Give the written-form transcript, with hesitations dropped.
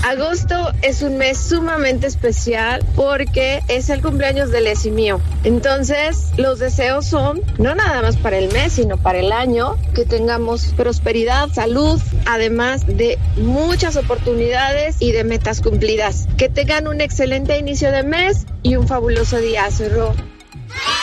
Agosto es un mes sumamente especial porque es el cumpleaños de Les y mío. Entonces, los deseos son no nada más para el mes, sino para el año, que tengamos prosperidad, salud, además de muchas oportunidades y de metas cumplidas. Que tengan un excelente inicio de mes y un fabuloso día. Soy Ro.